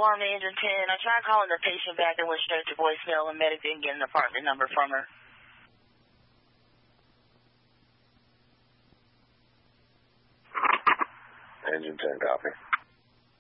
alarm to Engine 10. I tried calling the patient back and went straight to voicemail, and medic didn't get an apartment number from her. Engine 10, copy.